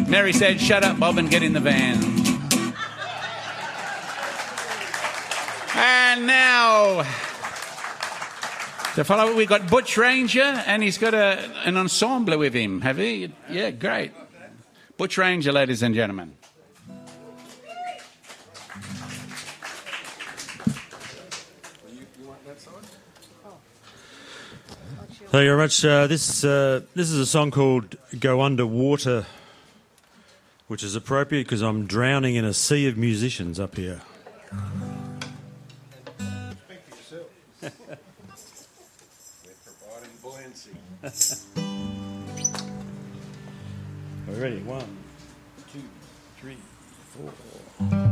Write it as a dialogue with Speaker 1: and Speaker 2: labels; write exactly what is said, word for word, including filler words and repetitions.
Speaker 1: Mary said, shut up, Bob, and get in the van. And now, to follow, we've got Butch Ranger, and he's got a, an ensemble with him, have he? Yeah, great. Butch Ranger, ladies and gentlemen.
Speaker 2: Thank you very much. Uh, this, uh, this is a song called Go Underwater, which is appropriate because I'm drowning in a sea of musicians up here.
Speaker 3: Speak for yourself. We're providing buoyancy.
Speaker 2: Are we ready? One, two, three, four.